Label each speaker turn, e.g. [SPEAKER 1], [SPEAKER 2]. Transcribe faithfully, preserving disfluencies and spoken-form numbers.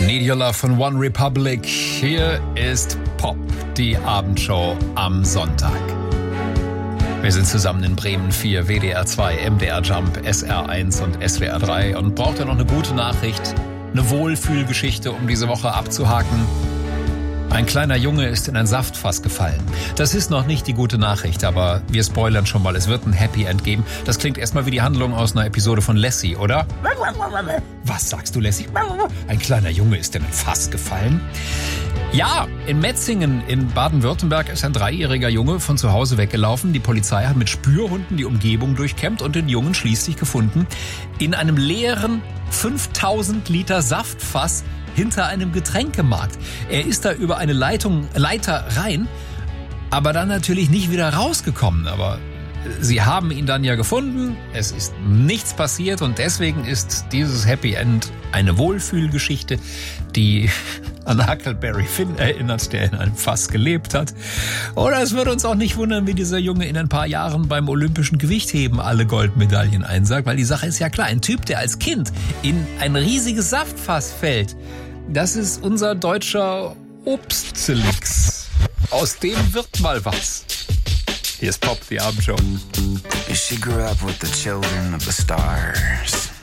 [SPEAKER 1] Need Your Love von One Republic. Hier ist Pop, die Abendshow am Sonntag. Wir sind zusammen in Bremen vier, W D R zwei, M D R Jump, S R eins und S W R drei. Und braucht ihr noch eine gute Nachricht, eine Wohlfühlgeschichte, um diese Woche abzuhaken? Ein kleiner Junge ist in ein Saftfass gefallen. Das ist noch nicht die gute Nachricht, aber wir spoilern schon mal, es wird ein Happy End geben. Das klingt erstmal wie die Handlung aus einer Episode von Lassie, oder? Was sagst du, Lassie? Ein kleiner Junge ist in ein Fass gefallen? Ja, in Metzingen in Baden-Württemberg ist ein dreijähriger Junge von zu Hause weggelaufen. Die Polizei hat mit Spürhunden die Umgebung durchkämmt und den Jungen schließlich gefunden in einem leeren fünftausend Liter Saftfass hinter einem Getränkemarkt. Er ist da über eine Leitung, Leiter rein, aber dann natürlich nicht wieder rausgekommen. Aber sie haben ihn dann ja gefunden, es ist nichts passiert und deswegen ist dieses Happy End eine Wohlfühlgeschichte, die an Huckleberry Finn erinnert, der in einem Fass gelebt hat. Oder es würde uns auch nicht wundern, wie dieser Junge in ein paar Jahren beim olympischen Gewichtheben alle Goldmedaillen einsagt, weil die Sache ist ja klar, ein Typ, der als Kind in ein riesiges Saftfass fällt, das ist unser deutscher Obstzelix. Aus dem wird mal was. Hier ist Pop, die Abendshow.
[SPEAKER 2] She grew up with the children of the stars.